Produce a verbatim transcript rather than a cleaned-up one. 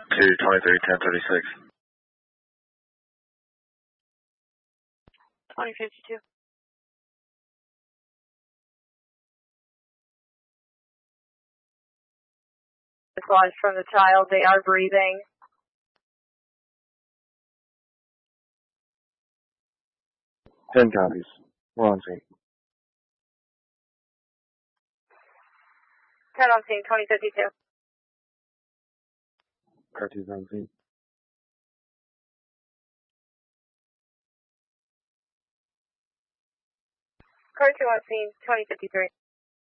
two twenty-three, ten thirty-six. twenty fifty-two. Lodge from the child, they are breathing. ten copies. We're on scene. ten on scene, twenty fifty-two. Car two's on scene. Car two on scene, twenty fifty-three.